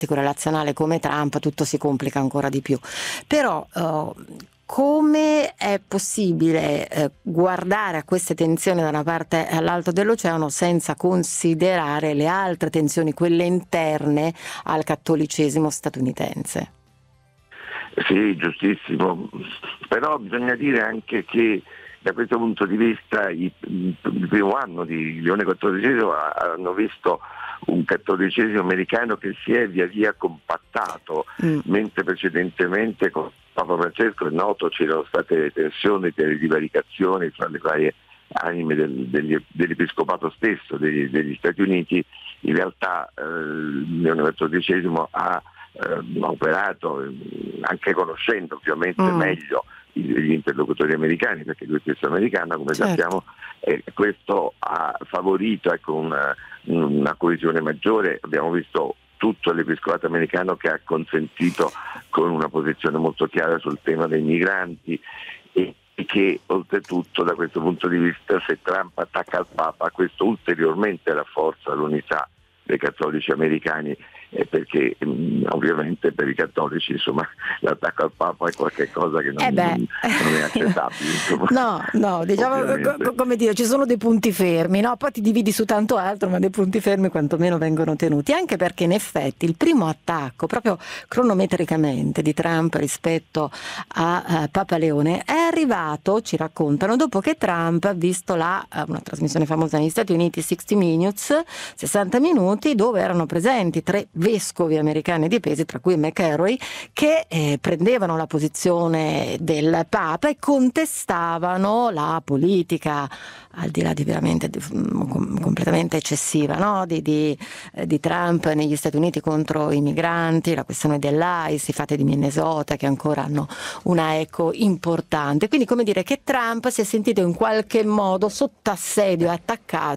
relazionale come Trump, tutto si complica ancora di più. Però come è possibile guardare a queste tensioni da una parte all'altra dell'oceano senza considerare le altre tensioni, quelle interne al cattolicesimo statunitense? Sì, giustissimo, però bisogna dire anche che da questo punto di vista il primo anno di Leone XIV hanno visto un cattolicesimo americano che si è via via compattato, mentre precedentemente con Papa Francesco è noto c'erano state tensioni, delle divaricazioni fra le varie anime dell'episcopato stesso degli Stati Uniti. In realtà Leone XIV ha operato anche conoscendo ovviamente meglio gli interlocutori americani, perché lui stesso è americano, come sappiamo, e questo ha favorito una coesione maggiore. Abbiamo visto tutto l'episcopato americano che ha consentito con una posizione molto chiara sul tema dei migranti e che oltretutto da questo punto di vista, se Trump attacca il Papa, questo ulteriormente rafforza l'unità dei cattolici americani, perché ovviamente per i cattolici insomma l'attacco al Papa è qualcosa che non è accettabile, insomma. No, diciamo come dire, ci sono dei punti fermi, no? Poi ti dividi su tanto altro, ma dei punti fermi quantomeno vengono tenuti, anche perché in effetti il primo attacco proprio cronometricamente di Trump rispetto a Papa Leone è arrivato, ci raccontano, dopo che Trump ha visto una trasmissione famosa negli Stati Uniti, 60 Minutes, 60 minuti, dove erano presenti 3 vescovi americani di peso, tra cui McElroy, che prendevano la posizione del Papa e contestavano la politica, al di là di veramente completamente eccessiva, no? di Trump negli Stati Uniti contro i migranti, la questione dell'ICE, i fatti di Minnesota che ancora hanno una eco importante. Quindi come dire che Trump si è sentito in qualche modo sotto assedio e attaccato